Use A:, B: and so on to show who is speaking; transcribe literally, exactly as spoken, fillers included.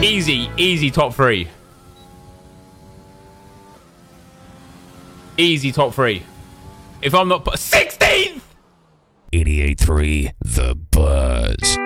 A: Easy, easy top three. Easy top three. If I'm not... sixteenth!
B: eighty-eight point three The Buzz.